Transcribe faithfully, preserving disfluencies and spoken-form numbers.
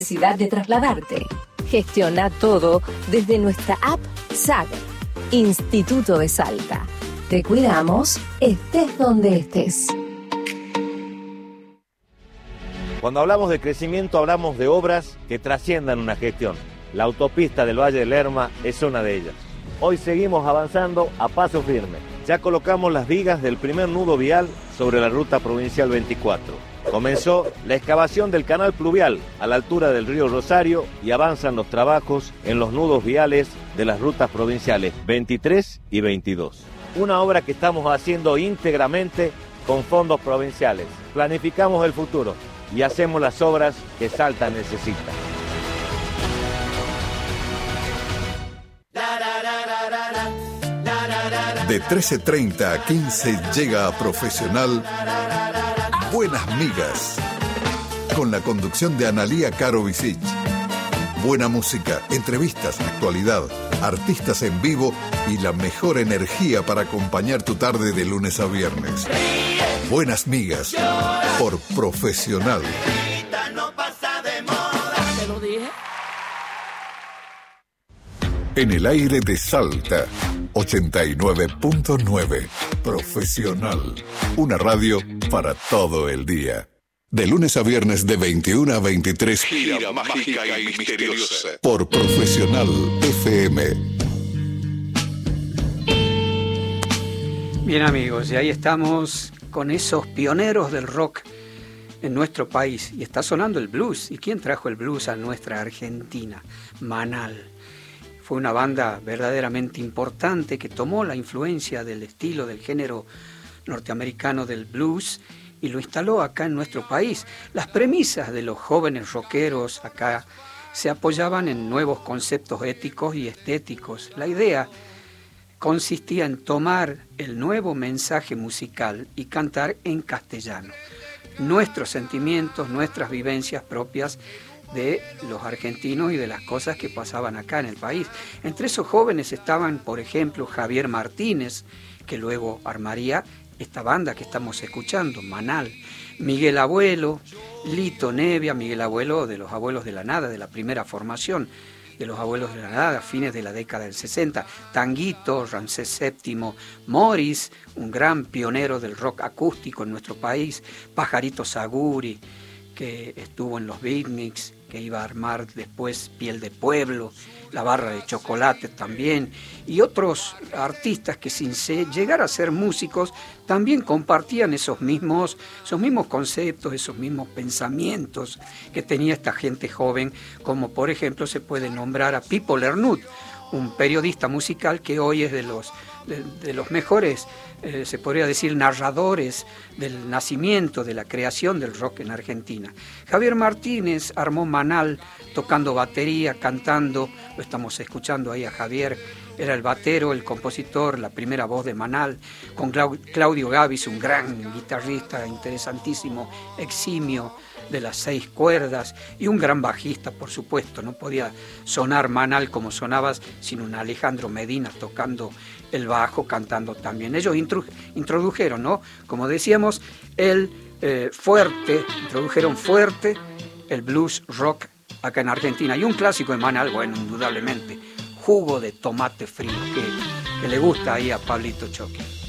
Necesidad de trasladarte. Gestiona todo desde nuestra app Saga, Instituto de Salta. Te cuidamos, estés donde estés. Cuando hablamos de crecimiento, hablamos de obras que trasciendan una gestión. La autopista del Valle del Lerma es una de ellas. Hoy seguimos avanzando a paso firme. Ya colocamos las vigas del primer nudo vial sobre la ruta provincial veinticuatro. Comenzó la excavación del canal pluvial a la altura del río Rosario y avanzan los trabajos en los nudos viales de las rutas provinciales veintitrés y veintidós. Una obra que estamos haciendo íntegramente con fondos provinciales. Planificamos el futuro y hacemos las obras que Salta necesita. De trece treinta a quince llega a Profesional Buenas Migas, con la conducción de Analía Caro Visic. Buena música, entrevistas, actualidad, artistas en vivo y la mejor energía para acompañar tu tarde de lunes a viernes. Buenas Migas, por Profesional. En el aire de Salta, ochenta y nueve punto nueve. Profesional. Una radio para todo el día. De lunes a viernes de veintiuno a veintitrés. Gira, Gira mágica y misteriosa. Por Profesional F M. Bien, amigos, y ahí estamos con esos pioneros del rock en nuestro país. Y está sonando el blues. ¿Y quién trajo el blues a nuestra Argentina? Manal. Fue una banda verdaderamente importante que tomó la influencia del estilo del género norteamericano del blues y lo instaló acá en nuestro país. Las premisas de los jóvenes rockeros acá se apoyaban en nuevos conceptos éticos y estéticos. La idea consistía en tomar el nuevo mensaje musical y cantar en castellano. Nuestros sentimientos, nuestras vivencias propias de los argentinos y de las cosas que pasaban acá en el país. Entre esos jóvenes estaban, por ejemplo, Javier Martínez, que luego armaría esta banda que estamos escuchando, Manal, Miguel Abuelo, Lito Nevia, Miguel Abuelo de los Abuelos de la Nada, de la primera formación de los Abuelos de la Nada, a fines de la década del sesenta, Tanguito, Ramsés séptimo, Morris, un gran pionero del rock acústico en nuestro país, Pajarito Saguri, que estuvo en los Beatniks, que iba a armar después Piel de Pueblo, La Barra de Chocolate también, y otros artistas que sin llegar a ser músicos también compartían esos mismos, esos mismos conceptos, esos mismos pensamientos que tenía esta gente joven, como por ejemplo se puede nombrar a Pipo Lernud, un periodista musical que hoy es de los, de, de los mejores, eh, se podría decir, narradores del nacimiento, de la creación del rock en Argentina. Javier Martínez armó Manal tocando batería, cantando, lo estamos escuchando ahí a Javier, era el batero, el compositor, la primera voz de Manal, con Claudio Gavis, un gran guitarrista interesantísimo, eximio, de las seis cuerdas, y un gran bajista, por supuesto. No podía sonar Manal como sonabas sin un Alejandro Medina tocando el bajo, cantando también. Ellos intru- introdujeron, ¿no? Como decíamos, el eh, fuerte, introdujeron fuerte el blues rock acá en Argentina. Y un clásico de Manal, bueno, indudablemente, Jugo de Tomate Frío, que, que le gusta ahí a Pablito Choque.